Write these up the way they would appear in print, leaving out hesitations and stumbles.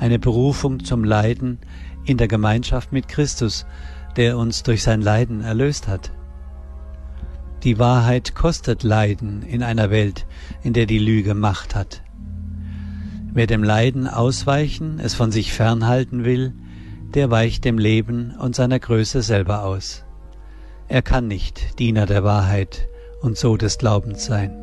eine Berufung zum Leiden in der Gemeinschaft mit Christus, der uns durch sein Leiden erlöst hat. Die Wahrheit kostet Leiden in einer Welt, in der die Lüge Macht hat. Wer dem Leiden ausweichen, es von sich fernhalten will, der weicht dem Leben und seiner Größe selber aus. Er kann nicht Diener der Wahrheit und so des Glaubens sein.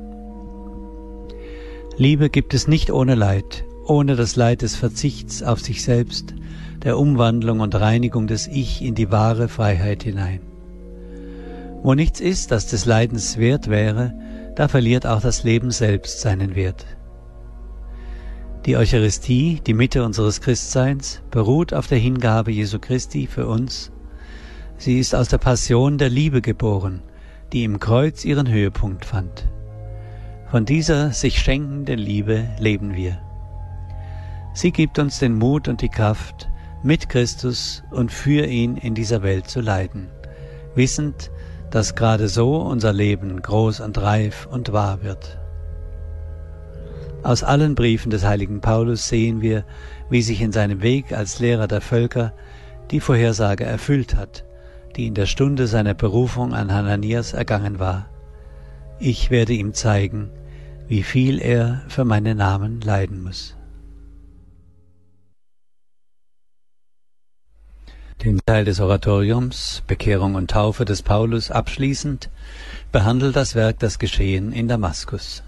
Liebe gibt es nicht ohne Leid, ohne das Leid des Verzichts auf sich selbst, der Umwandlung und Reinigung des Ich in die wahre Freiheit hinein. Wo nichts ist, das des Leidens wert wäre, da verliert auch das Leben selbst seinen Wert. Die Eucharistie, die Mitte unseres Christseins, beruht auf der Hingabe Jesu Christi für uns. Sie ist aus der Passion der Liebe geboren, die im Kreuz ihren Höhepunkt fand. Von dieser sich schenkenden Liebe leben wir. Sie gibt uns den Mut und die Kraft, mit Christus und für ihn in dieser Welt zu leiden, wissend, dass gerade so unser Leben groß und reif und wahr wird. Aus allen Briefen des heiligen Paulus sehen wir, wie sich in seinem Weg als Lehrer der Völker die Vorhersage erfüllt hat, die in der Stunde seiner Berufung an Hananias ergangen war. Ich werde ihm zeigen, wie viel er für meinen Namen leiden muss. Den Teil des Oratoriums, Bekehrung und Taufe des Paulus abschließend, behandelt das Werk das Geschehen in Damaskus.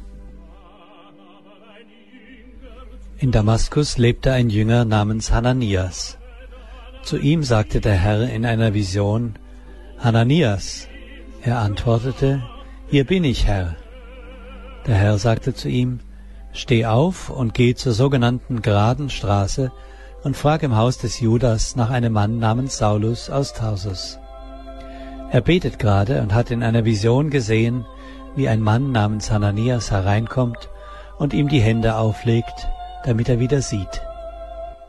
In Damaskus lebte ein Jünger namens Hananias. Zu ihm sagte der Herr in einer Vision: Hananias. Er antwortete: Hier bin ich, Herr. Der Herr sagte zu ihm: Steh auf und geh zur sogenannten geraden Straße und frag im Haus des Judas nach einem Mann namens Saulus aus Tarsus. Er betet gerade und hat in einer Vision gesehen, wie ein Mann namens Hananias hereinkommt und ihm die Hände auflegt, damit er wieder sieht.